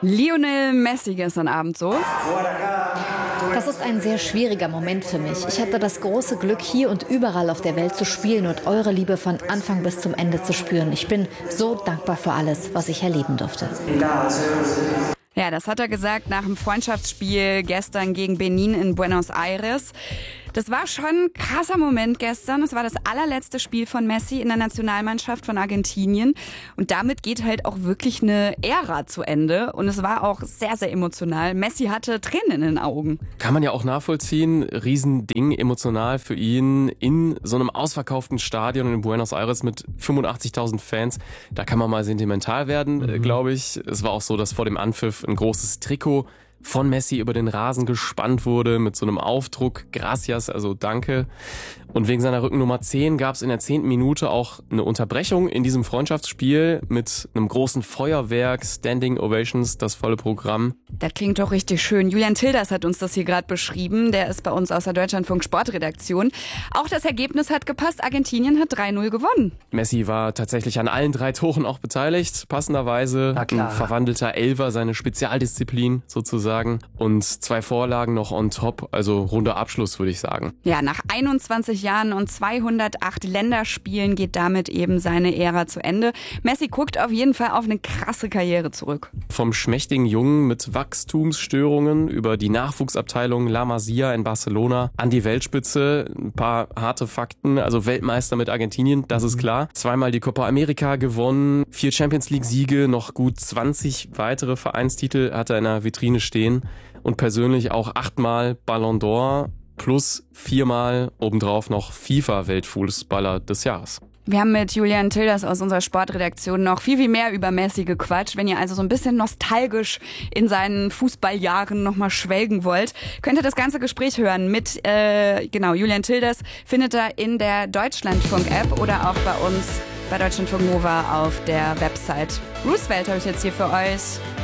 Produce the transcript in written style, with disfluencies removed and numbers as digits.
Lionel Messi gestern Abend so. Das ist ein sehr schwieriger Moment für mich. Ich hatte das große Glück, hier und überall auf der Welt zu spielen und eure Liebe von Anfang bis zum Ende zu spüren. Ich bin so dankbar für alles, was ich erleben durfte. Ja, das hat er gesagt nach dem Freundschaftsspiel gestern gegen Benin in Buenos Aires. Das war schon ein krasser Moment gestern. Es war das allerletzte Spiel von Messi in der Nationalmannschaft von Argentinien. Und damit geht halt auch wirklich eine Ära zu Ende. Und es war auch sehr, sehr emotional. Messi hatte Tränen in den Augen. Kann man ja auch nachvollziehen. Riesending, emotional für ihn in so einem ausverkauften Stadion in Buenos Aires mit 85.000 Fans. Da kann man mal sentimental werden, glaube ich. Es war auch so, dass vor dem Anpfiff ein großes Trikot von Messi über den Rasen gespannt wurde mit so einem Aufdruck Gracias, also danke. Und wegen seiner Rückennummer 10 gab es in der 10. Minute auch eine Unterbrechung in diesem Freundschaftsspiel mit einem großen Feuerwerk, Standing Ovations, das volle Programm. Das klingt doch richtig schön. Julian Tilders hat uns das hier gerade beschrieben. Der ist bei uns aus der Deutschlandfunk Sportredaktion. Auch das Ergebnis hat gepasst. Argentinien hat 3-0 gewonnen. Messi war tatsächlich an allen 3 Toren auch beteiligt. Passenderweise ein verwandelter Elfer, seine Spezialdisziplin sozusagen. Und 2 Vorlagen noch on top. Also runder Abschluss, würde ich sagen. Ja, nach 21 Jahren und 208 Länderspielen geht damit eben seine Ära zu Ende. Messi guckt auf jeden Fall auf eine krasse Karriere zurück. Vom schmächtigen Jungen mit Wachstumsstörungen über die Nachwuchsabteilung La Masia in Barcelona an die Weltspitze. Ein paar harte Fakten. Also Weltmeister mit Argentinien, das ist klar. 2-mal die Copa America gewonnen, 4 Champions League Siege, noch gut 20 weitere Vereinstitel hat er in der Vitrine stehen. Und persönlich auch 8-mal Ballon d'Or. Plus 4-mal obendrauf noch FIFA-Weltfußballer des Jahres. Wir haben mit Julian Tilders aus unserer Sportredaktion noch viel, viel mehr über Messi gequatscht. Wenn ihr also so ein bisschen nostalgisch in seinen Fußballjahren nochmal schwelgen wollt, könnt ihr das ganze Gespräch hören mit Julian Tilders. Findet ihr in der Deutschlandfunk-App oder auch bei uns bei Deutschlandfunk Nova auf der Website. Roosevelt habe ich jetzt hier für euch.